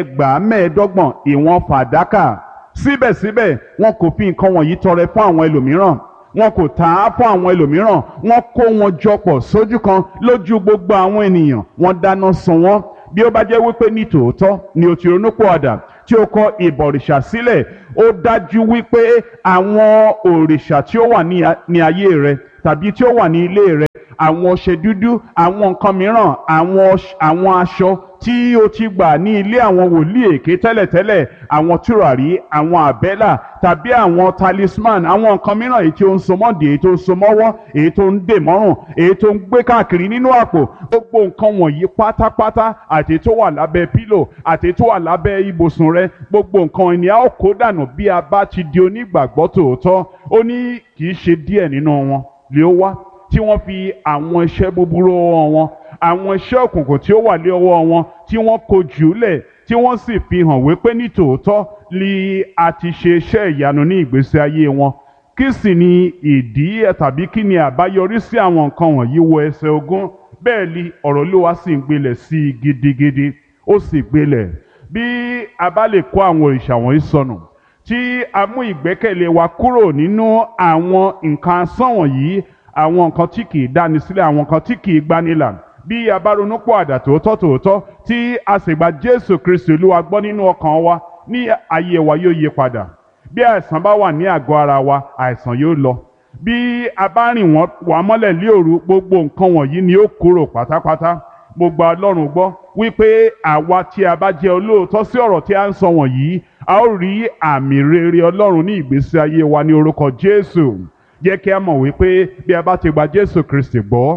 25 ìwọ̀n fàdákà. Síbẹ̀síbẹ̀ wọn kò fi nǹkan wọ̀nyí tọrẹ fún àwọn ẹlòmíràn, wọn kò tà á fún àwọn ẹlòmíràn, wọ́n kó wọn jọpọ̀ sójú kan lójú gbogbo àwọn ènìyàn, wọ́n dáná sun wọ́n. Bí ó bá jẹ́ wípé ní tòótọ́ ni o ti ronúpìwàdà tí ó kọ ìbọ̀rìṣà sílẹ̀, ó dájú wípé àwọn òrìṣà tí ó wà ní ayé rẹ tàbí tí ó wà ní ilé rẹ, àwọn ọṣẹ dúdú, àwọn nǹkan mìíràn, àwọn aṣọ tí o ti gbà ní ilé àwọn wòlíì èké tẹ́lẹ̀tẹ́lẹ̀, àwọn tùràrí, àwọn àbẹ́là tàbí àwọn talisman, àwọn nǹkan mìíràn èyí tí ó ń so mọ́dì, èyí tó ń so mọ́wọ́, èyí tó ń dè mọ́rùn, èyí tó ń gbé káàkiri nínú àpò, gbogbo nǹkan wọ̀nyí pátápátá, àti tó wà lábẹ́ pílò, àti tó wà lábẹ́ ibùsùn rẹ, gbogbo nǹkan ni a ó kó dànù bí a bá ti di onígbàgbọ́ tòótọ́. Ó ní kì í ṣe díẹ̀ nínú wọn lé ó wá tí wọ́n fi àwọn iṣẹ́ búburú ọwọ́ wọn, àwọn iṣẹ́ òkùnkùn tí ó wà lé ọwọ́ wọn, tí wọ́n kó jùlẹ̀, tí wọ́n sì fi hàn wípé ní tòótọ́ li a ti ṣe iṣẹ́ ìyanu ní ìgbésí ayé wọn. Kí sì ni ìdí tàbí kí ni àbáyọrí sí àwọn nǹkan wọ̀nyí? Wo ẹsẹ̀ 20. Bẹ́ẹ̀ ni ọ̀rọ̀ Olúwa sì ń gbilẹ̀ sí i gidigidi, ó sì gbilẹ̀. Bí a bá lè kó àwọn òrìṣà wọ̀nyí sọnù, tí a mú ìgbẹ́kẹ̀lé wa kúrò nínú àwọn nǹkan asán wọ̀nyí, àwọn nǹkan tí kì í dáni sílẹ̀, àwọn nǹkan tí kì í gbanilà, bí a bá ronúpìwàdà tòótọ́ tí a sì gba Jésù Kristi Olúwa gbọ́ nínú ọkàn wa, ní ayé wa yóò yí padà. Bí àìsàn bá wà ní àgọ́ ara wa, àìsàn yóò lọ. Bí a bá rìn wá mọ́lẹ̀ lé òru, gbogbo nǹkan wọ̀nyí ni ó kúrò pátápátá. Mo gba Ọlọ́run gbọ́ wípé àwa tí a bá jẹ́ olóòótọ́ sí ọ̀rọ̀ tí a ń sọ wọ̀nyí, a ó rí àmì rere Ọlọ́run ní ìgbésí ayé wa ní orúkọ Jésù. Jẹ́ kí a mọ̀ wípé bí a bá ti gba Jésù Kristi gbọ́,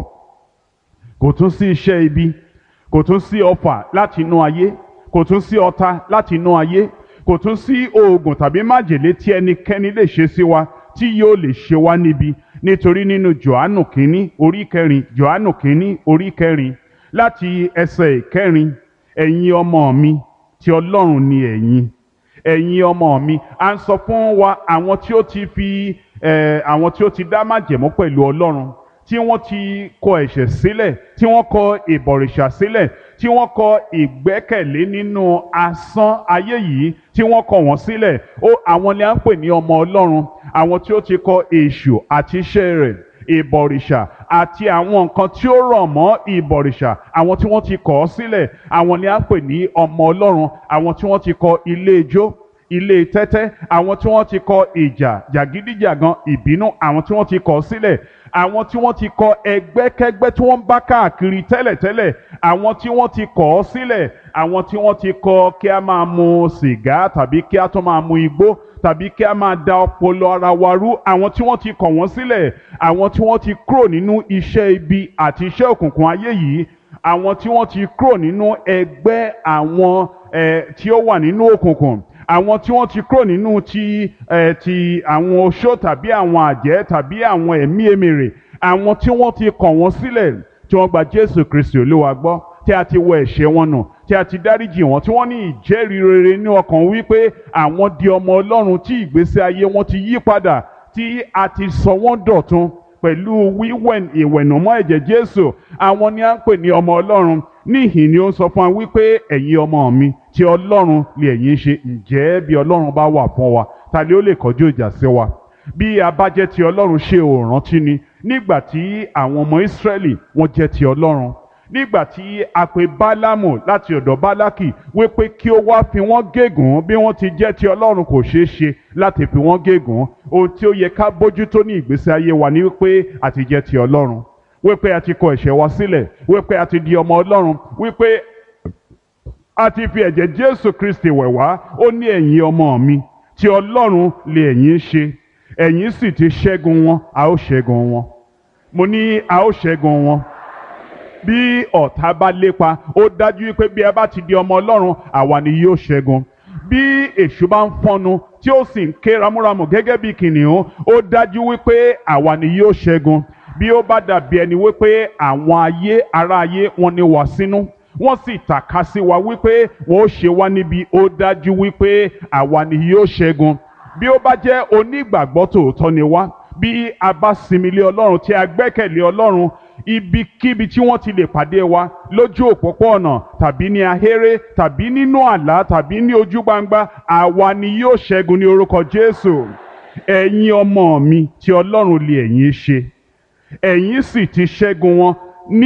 kò tún sí iṣẹ́ ibi, kò tún sí ọfà láti inú ayé, kò tún sí ọ̀tá láti inú ayé, kò tún sí oògùn tàbí májèlé tí ẹnikẹ́ni lè ṣe sí wa tí yóò lè ṣe wá níbi. Nítorí nínú Jòhánù kínní orí 4, Jòhánù kínní orí 4 láti ẹsẹ̀ 4, ẹ̀yin ọmọ mi, ti Ọlọ́run ni ẹ̀yin. Ẹ̀yin ọmọ mi, à ń sọ fún wa àwọn tí ó ti dá májẹ̀mú pẹ̀lú Ọlọ́run, tí wọ́n ti kọ ẹ̀ṣẹ̀ sílẹ̀, tí wọ́n kọ ìbọ̀rìṣà sílẹ̀, tí wọ́n kọ ìgbẹ́kẹ̀lé nínú asán ayé yìí, tí wọ́n kọ wọ́n sílẹ̀. Àwọn ni à ń pè ní ọmọ Ọlọ́run, àwọn tí ó ti kọ èṣù àti iṣẹ́ rẹ̀, ìbọ̀rìṣà àti àwọn nǹkan tí ó rọ̀ mọ́ ìbọ̀rìṣà, àwọn tí wọ́n ti kọ̀ ọ́ sílẹ̀. Àwọn ni à ń pè ní ọmọ Ọlọ́run, àwọn tí wọ́n ti kọ ilé ijó, ilé tẹ́tẹ́, àwọn tí wọ́n ti kọ ìjà, jàgídíjàgan, ìbínú, àwọn tí wọ́n ti kọ̀ ọ́ sílẹ̀. Àwọn tí wọ́n ti kọ ẹgbẹ́kẹ́gbẹ́ tí wọ́n ń bá káàkiri tẹ́lẹ̀tẹ́lẹ̀, àwọn tí wọ́n ti kọ̀ ọ́ sílẹ̀. Àwọn tí wọ́n ti kọ kí a máa mu sìgá tàbí kí a tún máa mu igbó tàbí kí a máa da ọpọlọ ara wa rú, àwọn tí wọ́n ti kọ̀ wọ́n sílẹ̀. Àwọn tí wọ́n ti kúrò nínú iṣẹ́ ibi àti iṣẹ́ òkùnkùn ayé yìí, àwọn tí wọ́n ti kúrò nínú ẹgbẹ́ àwọn tí ó wà nínú òkùnkùn, àwọn tí wọ́n ti kúrò nínú ti àwọn oṣó tàbí àwọn àjẹ́ tàbí àwọn ẹ̀mí èmèrè, àwọn tí wọ́n ti kọ̀ wọ́n sílẹ̀, tí wọ́n gba Jésù Kristi Olúwa gbọ́, tí a ti wọ ẹ̀ṣẹ̀ wọn nù, tí a ti dáríjì wọn, tí wọ́n ní ìjẹ́rìí rere ní ọkàn wípé àwọn di ọmọ Ọlọ́run, tí ìgbésí ayé wọn ti yí padà, tí a ti sọ wọ́n dọ̀tun pẹ̀lú ìwẹ̀nùmọ́ ẹ̀jẹ̀ Jésù. Àwọn ni à ń pè ní ọmọ Ọlọ́run. Níhìn ni ó ń sọ fún wa wípé ẹ̀yin ọmọ mi, ti Ọlọ́run lè ẹ̀yin ṣe. Ǹjẹ́ bí Ọlọ́run bá wà fún wa, ta ni ó lè kọjú ìjà sí wa? Bí a bá jẹ́ ti Ọlọ́run, ṣe ò rántí ni nígbà tí àwọn ọmọ Ísírẹ́lì wọ́n jẹ́ ti Ọlọ́run, nígbà tí a pè Bálámù láti ọ̀dọ̀ Bálákì wípé kí ó wá fi wọ́n gégùn bí wọ́n ti jẹ́ ti Ọlọ́run, kò ṣeé ṣe láti fi wọ́n gégùn. Ohun tí ó yẹ ká bójútó ní ìgbésí ayé wa ni wípé a ti jẹ́ ti Ọlọ́run, wípé a ti kọ ẹ̀ṣẹ̀ wa sílẹ̀, wípé a ti di ọmọ Ọlọ́run, wípé a ti fi ẹ̀jẹ̀ Jésù Kristi wẹ̀ wá. Ó ní ẹ̀yin ọmọ mi, ti Ọlọ́run lè ẹ̀yin ṣe, ẹ̀yin sì ti ṣẹ́gun wọn, a ó ṣẹ́gun wọn. Mo ní a ó ṣẹ́gun wọn. Bí ọ̀tá bá lépa, ó dájú wípé bí a bá ti di ọmọ Ọlọ́run, àwa ni yóò ṣẹ́gun. Bí èṣù bá ń fọ́nu tí ó sì ń ké ramúramù gẹ́gẹ́ bí kìnìún, ó dájú wípé àwa ni yóò ṣẹ́gun. Bí ó bá dàbí ẹni wípé àwọn ará ayé wọn ní wá sínú, wọ́n sì tàka sí wa wípé wọ́n ó ṣe wá níbi, ó dájú wípé àwa ni yóò ṣẹ́gun. Bí ó bá jẹ́ onígbàgbọ́ tòótọ́ ni wá, bí a bá sinmi lé Ọlọ́run, tí a gbẹ́kẹ̀lé Ọlọ́run, ibikíbi tí wọ́n ti lè pàdé wa, lójú òpópó-ọ̀nà tàbí ní ahéré tàbí nínú àlá tàbí ní ojú gbangba, àwa ni yóò ṣẹ́gun ní orúkọ Jésù. Ẹ̀yin ọmọ mi, ti Ọlọ́run lè ẹ̀yin ṣe, ẹ̀yin sì ti ṣẹ́gun wọn,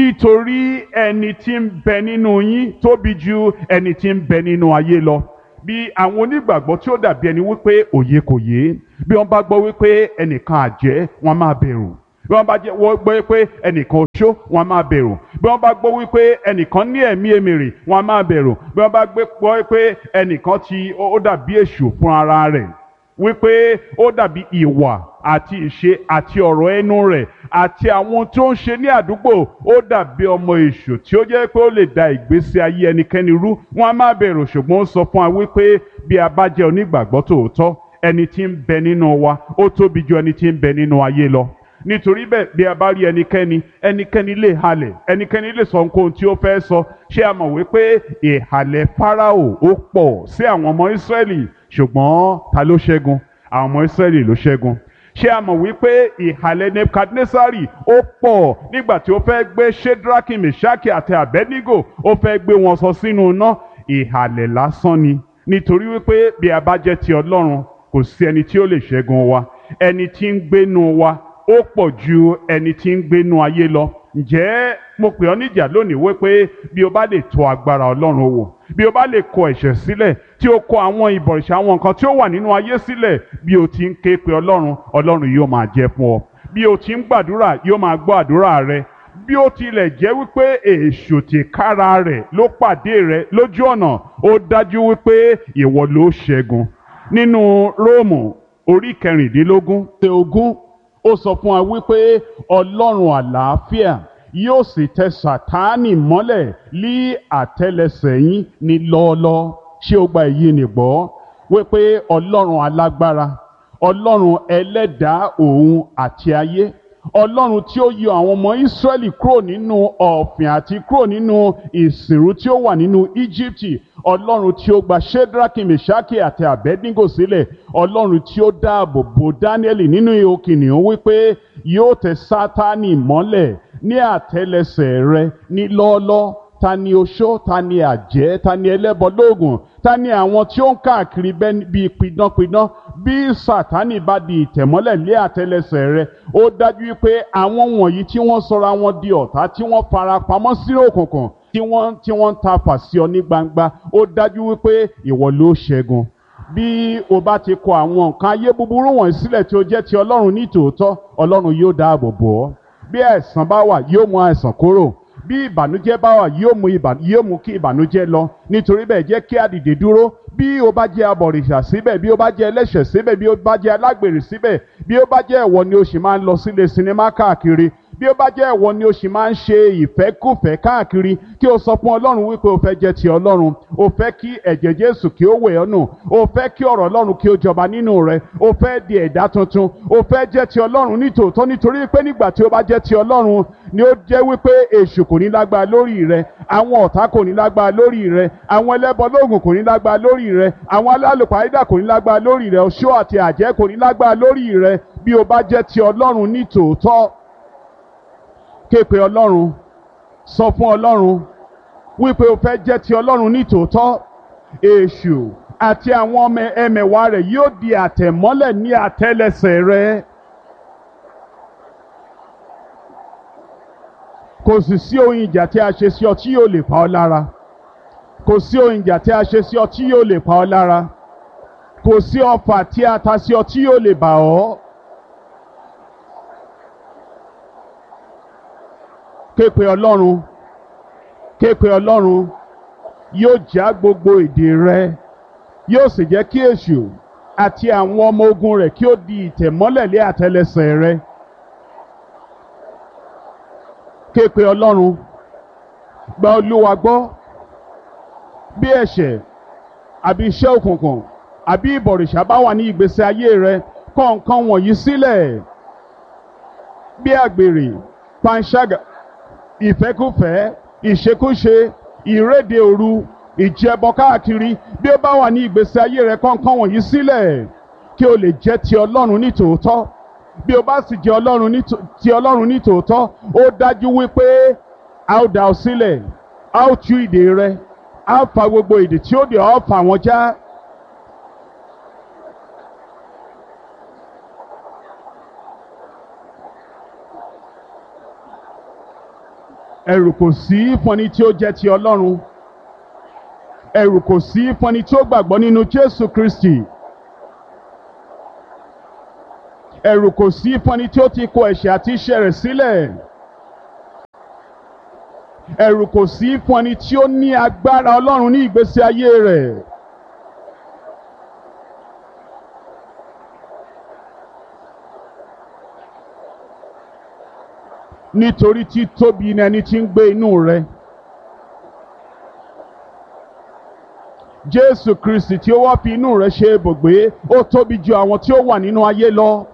nítorí ẹni tí ń bẹ nínú yín tóbi ju ẹni tí ń bẹ nínú ayé lọ. Bí àwọn onígbàgbọ́ tí ó dàbí ẹni wípé òye kò yé, bí wọ́n bá gbọ́ wípé ẹnìkan àjẹ́, wọ́n máa bẹ̀rù. Bí wọ́n bá gbọ́ wípé ẹnìkan oṣó, wọ́n máa bẹ̀rù. Bí wọ́n bá gbọ́ wípé ẹnìkan ní ẹ̀mí èmèrè, wọ́n máa bẹ̀rù. Bí wọ́n bá gbọ́ wípé ẹnìkan ó dàbí èṣù fún ara rẹ̀, wípé ó dàbí ìwà àti ìṣe àti ọ̀rọ̀ ẹnu rẹ̀ àti àwọn tó ń ṣe ní àdúgbò, ó dàbí ọmọ èṣù tí ó jẹ́ pé ó lè da ìgbésí ayé ẹnikẹ́ni rú, wọ́n á má bẹ̀rù. Ṣùgbọ́n ó sọ fún wa wípé bí a bá jẹ́ onígbàgbọ́ tòótọ́, ẹni tí ń bẹ nínú wa ó tóbi ju ẹni tí ń bẹ nínú ayé lọ. Nítorí bẹ́ẹ̀, bí a bá rí ẹnikẹ́ni lè halẹ̀, ẹnikẹ́ni lè sọ nǹkan tí ó fẹ́ sọ. Ṣé a mọ̀ wípé ìhàlẹ̀ Fáráò ó pọ̀ sí àwọn ọmọ Ísírẹ́lì, ṣùgbọ́n ta ló ṣẹ́gun? Àwọn ọmọ Ísírẹ́lì ló ṣẹ́gun. Ṣé a mọ̀ wípé ìhàlẹ̀ Nebukadnesari ó pọ̀ nígbà tí ó fẹ́ gbé Ṣédrákì, Mèṣákì àti Àbẹ́dígò, ó fẹ́ gbé wọn sọ sínú iná? Ìhàlẹ̀ lásán ni. Nítorí wípé bí a bá jẹ́ ti Ọlọ́run, kò sí ẹni tí ó lè ṣẹ́gun wa. Ẹni tí ń gbénu wa ó pọ̀ ju ẹni tí ń gbénu ayé lọ. Ǹjẹ́ mo pè ọ́ níjà lónìí wípé bí o bá lè tọ̀ agbára Ọlọ́run wò, bí o bá lè kọ ẹ̀ṣẹ̀ sílẹ̀, tí o kọ àwọn ìbọ̀rìṣà, àwọn nǹkan tí ó wà nínú ayé sílẹ̀, bí o ti ń ké pe Ọlọ́run, Ọlọ́run yóò máa jẹ́ fún ọ. Bí o ti ń gbàdúrà, yóò máa gbọ́ àdúrà rẹ. Bí ó tilẹ̀ jẹ́ wípé èṣù tìkára rẹ̀ ló pàdé rẹ lójú ọ̀nà, ó dájú wípé ìwọ ló ṣẹ́gun. Nínú Róòmù orí 16 ó sọ fún wa wípé Ọlọ́run àlàáfíà yóò sì tẹ Sátánì mọ́lẹ̀ lí àtẹ́lẹsẹ̀ yín ní lọ́ọ́lọ́. Ṣé o gba èyí ni gbọ́? Wípé Ọlọ́run alágbára, Ọlọ́run ẹlẹ́dàá òun àti ayé, Ọlọ́run tí ó yọ àwọn ọmọ Ísírẹ́lì kúrò nínú ọ̀fìn àti kúrò nínú ìsìnrú tí ó wà nínú Íjíbítì, Ọlọ́run tí ó gba Ṣédrákì, Mèṣákì àti Àbẹ́dígò sílẹ̀, Ọlọ́run tí ó dáàbò bo Dáníẹ́lì nínú ihò kìnìún, wípé yóò tẹ Sátánì mọ́lẹ̀ ní àtẹ́lẹsẹ̀ rẹ ní lọ́ọ́lọ́. Ta ni oṣó, ta ni àjẹ́, ta ni ẹlẹ́bọ lóògùn, ta ni àwọn tí ó ń káàkiri bíi pidánpidán? Bí Sátánì bá di ìtẹ̀mọ́lẹ̀ lé àtẹ́lẹsẹ̀ rẹ, ó dájú wípé àwọn wọ̀nyí tí wọ́n sọra wọn di ọ̀tá, tí wọ́n fara pamọ́ sínú òkùnkùn, tí wọ́n ń ta fà sí ọ ní gbangba, ó dájú wípé ìwọ ló ṣẹ́gun. Bí o bá ti kọ àwọn nǹkan ayé búburú wọ̀nyí sílẹ̀ tí ó jẹ́ ti Ọlọ́run ní tòótọ́, Ọlọ́run yóò dáàbò bò ọ́. Bí àìsàn bá wà, yóò mú àìsàn kúrò. Bí ìbànújẹ́ bá wà, yóò mú kí ìbànújẹ́ lọ. Nítorí bẹ́ẹ̀, jẹ́ kí a dìde dúró. Bí o bá jẹ́ abọ̀rìṣà síbẹ̀, bí o bá jẹ́ ẹlẹ́ṣẹ̀ síbẹ̀, bí o bá jẹ́ alágbèrè síbẹ̀, bí o bá jẹ́ ìwọ ni o sì máa ń lọ sílé sinimá káàkiri, bí ó bá jẹ́ ìwọ ni o sì máa ń ṣe ìfẹ́kùfẹ́ káàkiri, kí o sọ fún Ọlọ́run wípé o fẹ́ jẹ́ ti Ọlọ́run, o fẹ́ kí ẹ̀jẹ̀ Jésù kí ó wẹ̀ ọ́ nù, o fẹ́ kí ọ̀rọ̀ Ọlọ́run kí ó jọba nínú rẹ, o fẹ́ di ẹ̀dá tuntun, o fẹ́ jẹ́ ti Ọlọ́run nítòótọ́. Nítorí pé nígbà tí o bá jẹ́ ti Ọlọ́run ni ó jẹ́ wípé èṣù kò ní lágbára lórí rẹ, àwọn ọ̀tá kò ní lágbára lórí rẹ, àwọn ẹlẹ́bọ lóògùn kò ní lágbára lórí rẹ, àwọn alálùpàídà kò ní lágbára lórí rẹ, oṣó àti àjẹ́ kò ní lágbára lórí rẹ. Bí o bá jẹ́ ti Ọlọ́run nítòótọ́, ké pe Ọlọ́run, sọ fún Ọlọ́run wípé o fẹ́ jẹ́ ti Ọlọ́run nítòótọ́. Èṣù àti àwọn ẹmẹ̀wà rẹ̀ yóò di àtẹ̀mọ́lẹ̀ ní àtẹ́lẹsẹ̀ rẹ. Kò sì sí ohun ìjà tí a ṣe sí ọ tí yóò lè pa ọ́ lára. Kò sí ohun ìjà tí a ṣe sí ọ tí yóò lè pa ọ́ lára. Kò sí ọfà tí a ta sí ọ tí yóò lè bà ọ́. Ké pe Ọlọ́run, ké pe Ọlọ́run, yóò já gbogbo ìdè rẹ, yóò sì jẹ́ kí èṣù àti àwọn ọmọ ogun rẹ̀ kí ó di ìtẹ̀mọ́lẹ̀ lé àtẹ́lẹsẹ̀ rẹ. Ké pe Ọlọ́run, gba Olúwa gbọ́. Bí ẹ̀ṣẹ̀ àbí iṣẹ́ òkùnkùn àbí ìbọ̀rìṣà bá wà ní ìgbésí ayé rẹ, kọ̀ nǹkan wọ̀nyí sílẹ̀. Bí àgbèrè, panṣágà, ìfẹ́kúfẹ̀ẹ́, ìṣekúṣe, ìréde òru, ìjẹbọ káàkiri, bí ó bá wà ní ìgbésí ayé rẹ, kọ̀ nǹkan wọ̀nyí sílẹ̀ kí o lè jẹ́ ti Ọlọ́run nítòótọ́. Bí o bá sì jẹ́ ti Ọlọ́run nítòótọ́, ó dájú wípé a ó dá ọ sílẹ̀, a ó tú ìdè rẹ, a ó fa gbogbo ìdè tí ó dè ọ́, fà wọ́n já. Ẹ̀rù kò sí fún ẹni tí ó jẹ́ ti Ọlọ́run. Ẹ̀rù kò sí fún ẹni tí ó gbàgbọ́ nínú Jésù Kristi. Ẹ̀rù kò sí fún ẹni tí ó ti kọ ẹ̀ṣẹ̀ àti iṣẹ́ rẹ̀ sílẹ̀. Ẹ̀rù kò sí fún ẹni tí ó ní agbára Ọlọ́run ní ìgbésí ayé rẹ̀. Nítorí tí tóbi ni ẹni tí ń gbé inú rẹ. Jésù Kristi tí ó wá fi inú rẹ ṣe ibùgbé, ó tóbi ju àwọn tí ó wà nínú ayé lọ.